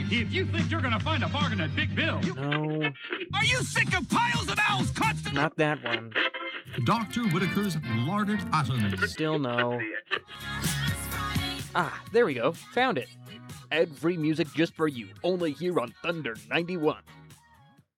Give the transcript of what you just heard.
If you think you're gonna find a bargain at Big Bill... No, Are you sick of piles of owls constantly... not that one. Dr. Whitaker's Larded Atoms. Still no. Ah, there we go. Found it. Ad-free music just for you, only here on Thunder 91.